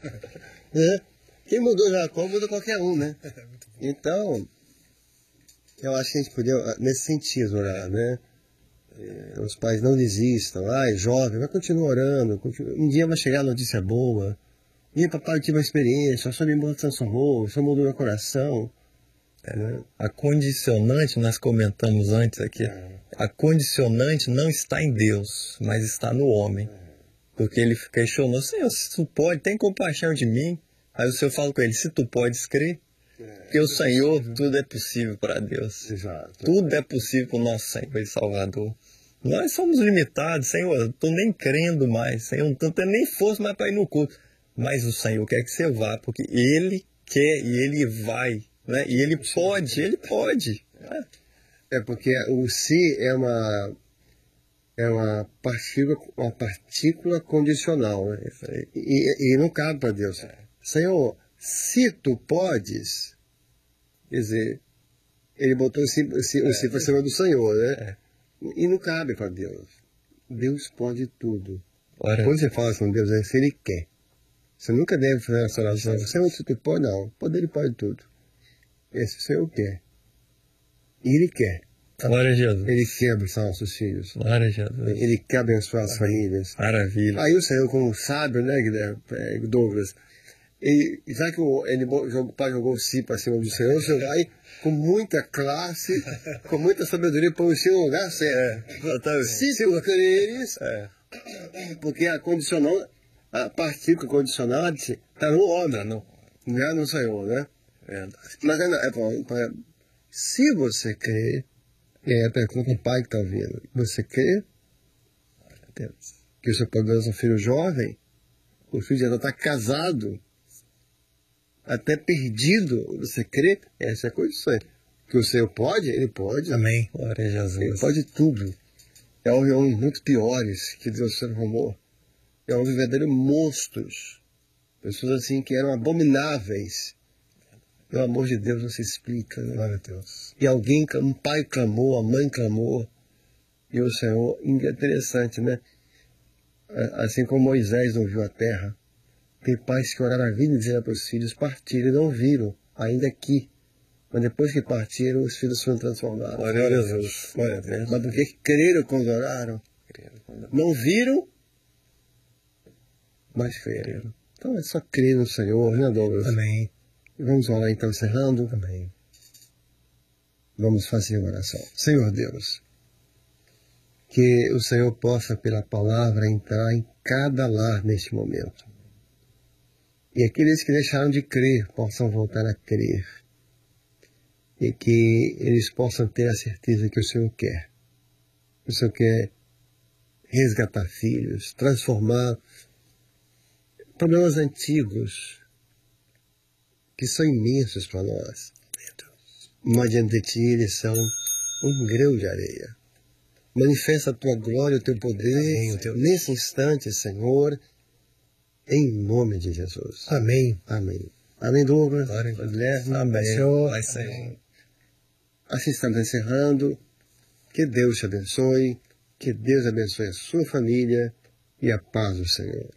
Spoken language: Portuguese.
Né? Quem mudou Jacó muda qualquer um, né? Então, eu acho que a gente podia, nesse sentido, orar, né? Os pais não desistam. Ai, jovem, vai continuar orando. Um dia vai chegar a notícia boa. E papai, eu tive uma experiência, a sua me transformou, o senhor mudou meu coração. Né? A condicionante, nós comentamos antes aqui, a condicionante não está em Deus, mas está no homem. Porque ele questionou, Senhor, se tu pode, tem compaixão de mim. Aí o Senhor fala com ele, se tu podes crer, porque o Senhor, tudo é possível para Deus. Exato. Tudo é possível para o nosso Senhor e Salvador. Nós somos limitados, Senhor, eu estou nem crendo mais, Senhor, não estou tendo nem força mais para ir no culto. Mas o Senhor quer que você vá, porque Ele quer e Ele vai, né? E Ele pode, Ele pode. É porque o se é uma partícula condicional, né? E não cabe para Deus. Senhor, se tu podes, quer dizer, ele botou o se para cima do Senhor, né? E não cabe para Deus. Deus pode tudo. Quando você fala com Deus, é se Ele quer. Você nunca deve fazer essa oração. Senhor, se tu pode, não. Poder Ele pode tudo. Esse o Senhor quer. E Ele quer. Glória a Jesus. Ele quer abençoar nossos filhos. Glória a Jesus. Ele quer abençoar as famílias. Maravilha. Aí o Senhor, como sábio, né, Guilherme, Douglas, e já que o pai jogou o si para cima do Senhor, o Senhor vai com muita classe, com muita sabedoria, põe o si no lugar certo. Se tu creres, porque a partícula condicionante está no homem, não é no Senhor, né? Mas se você crê, a pergunta do pai que está ouvindo, você crê que o seu poderoso filho jovem, o filho já está casado, até perdido, você crê? Essa é a condição. Que o Senhor pode, Ele pode. Amém. Glória a Jesus. Ele pode tudo. É homens muito piores que Deus transformou. É um verdadeiro monstros. Pessoas assim que eram abomináveis. O amor de Deus não se explica. Né? Glória a Deus. E um pai clamou, a mãe clamou. E o Senhor, interessante, né? Assim como Moisés não viu a terra. Tem pais que oraram a vida inteira para os filhos partirem e não viram, ainda aqui. Mas depois que partiram, os filhos foram transformados. Glória a Jesus. Glória a Deus. Mas porque creram quando oraram. Não viram, mas creram. Então é só crer no Senhor, né, Douglas? Amém. Vamos orar então, encerrando. Amém. Vamos fazer uma oração. Senhor Deus, que o Senhor possa, pela palavra, entrar em cada lar neste momento. E aqueles que deixaram de crer possam voltar a crer. E que eles possam ter a certeza que o Senhor quer. O Senhor quer resgatar filhos, transformar problemas antigos, que são imensos para nós. Mas diante de Ti eles são um grão de areia. Manifesta a Tua glória, o Teu poder, nesse instante, Senhor, em nome de Jesus. Amém. Amém. Amém, Douglas. Guilherme. Amém. Senhor. Vai, Senhor. Assim estamos encerrando. Que Deus te abençoe. Que Deus abençoe a sua família e a paz do Senhor.